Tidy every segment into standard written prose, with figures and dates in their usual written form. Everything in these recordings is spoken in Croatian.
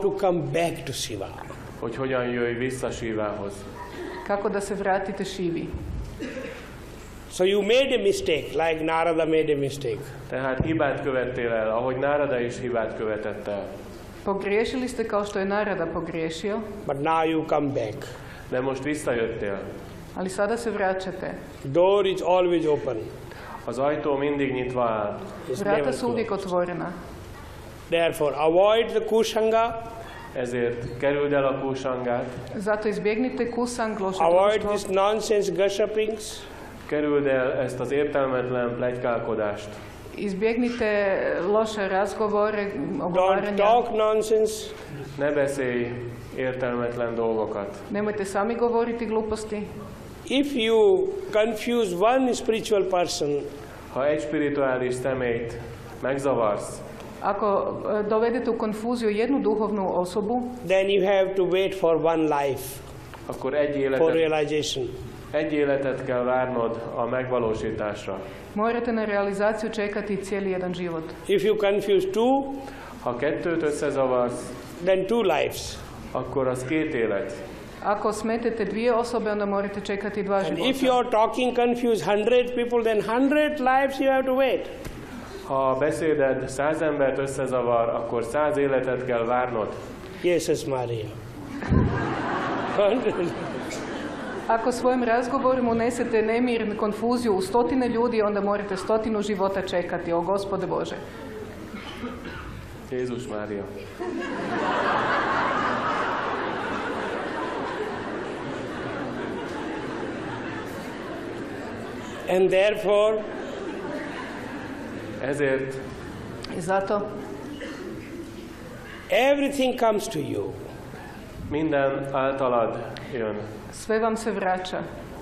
to come back to Shiva. Hogy hogyan jöjj vissza Shivához. Kako da se vratite Šivi. So you made a mistake, like Narada made a mistake. Tehát hibát követtél el, ahogy Narada is hibát követett el. Pogriješili ste kao što je Narada pogriješio. But now you come back. De most visszajöttél. Ali sada se vraćate. Door is always open. Az ajtó mindig nyitva áll. Vrata su uvijek otvorena. Therefore, avoid the kusanga. Ezért kerüld el a kusangát. Zato izbjegnite kusang, loše Avoid društvo. this nonsense gossipings. Kerüld el ezt az értelmetlen pletykálkodást. Izbjegnite loše razgovore, Don't ogovaranja. talk nonsense. Ne beszélj értelmetlen dolgokat. Nemojte sami govoriti gluposti. If you confuse one spiritual person, Ha egy spirituális személyt megzavarsz, Ako dovedete u konfuziju jednu duhovnu osobu, then you have to wait for one life akkor for realization. egy életet kell várnod a megvalósításra. morate na realizaciju čekati cijeli jedan život. If you confuse two, Ha kettőt összezavarsz, then two lives. akkor az két élet. Ako smetete dvije osobe, onda morate čekati dva And if života. you are talking confuse 100 people, then 100 lives you have to wait. Ha a beszéded 100 embert összezavar, akkor 100 életet kell várnod. Jesus Maria. 100. Ako svojim razgovorom unesete nemir, konfuziju u stotine ljudi, onda morate 100 života čekati. O Gospode Bože. Jézus Mária. And therefore, Ezért I zato everything comes to you. minden általad jön. sve vam se vraća.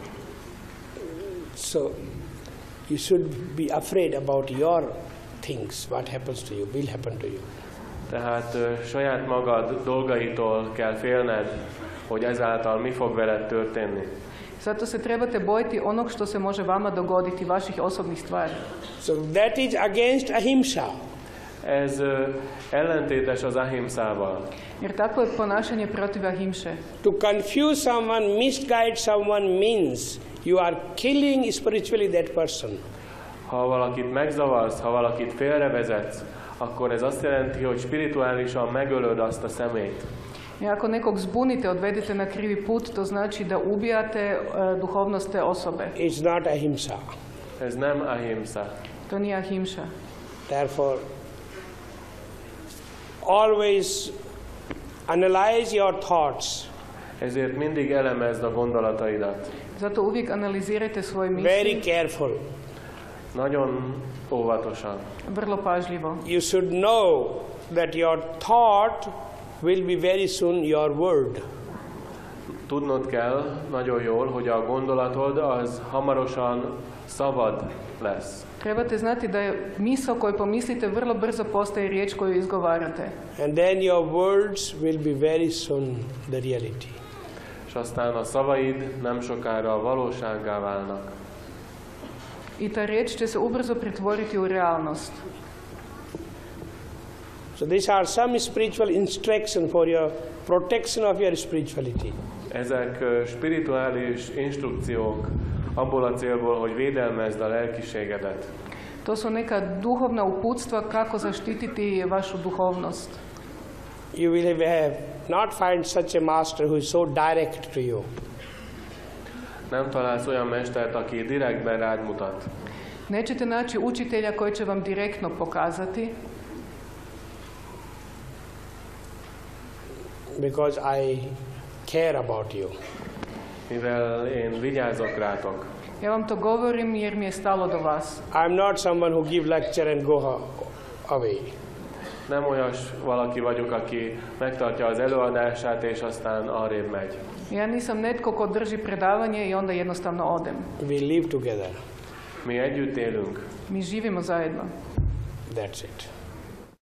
So you should be afraid about your things, what happens to you, will happen to you. Tehát saját magad dolgaitól kell félned, hogy ezáltal mi fog veled történni. Zato se trebate bojiti onog što se može vama dogoditi, vaših osobnih stvari. So that is against ahimsa. Ez ellentétes az ahimszával. Jer takvo je ponašanje protiv ahimše. To confuse someone, misguide someone means you are killing spiritually that person. Ha valakit megzavarsz, ha valakit félrevezetsz, akkor ez azt jelenti, hogy spirituálisan megölöd azt a személyt. I ako nekog zbunite, odvedete na krivi put, to znači da ubijate duhovnost te osobe. It's not ahimsa. Ez nem ahimsa. To nije ahimša. Therefore, always analyze your thoughts Ezért mindig elemezd a gondolataidat. Zato uvijek analizirajte svoje very misli careful. Nagyon óvatosan. vrlo pažljivo. You should know that your thought will be very soon your word. Tudnod kell nagyon jól, hogy a gondolatod az hamarosan szavad lesz. Trebate znati da je misao koju pomislite vrlo brzo postaje riječ koju izgovarate. And then your words will be very soon the reality. És aztán a szavaid nem sokára valósággá válnak. I ta riječ će se ubrzo pretvoriti u realnost. So these are some spiritual instruction for your protection of your spirituality. Ezek spirituális instrukciók abból a célból, hogy védelmezd a lelkiségedet. To su neka duhovna uputstva kako zaštititi vašu duhovnost. You will have not find such a master who is so direct to you. Nem találsz olyan mestert, aki direktben rád mutat. Nećete naći učitelja koji će vam direktno pokazati, Because I care about you. Mivel én vigyázok rátok. ja vam to govorim jer mi je stalo do vas. I'm not someone who give lecture and go away. Nem olyas valaki vagyok, aki megtartja az előadását, és aztán arrébb megy. Ja nisam netko ko drži predavanje i onda jednostavno odem. We live together. Mi együtt élünk. Mi živimo zajedno. That's it.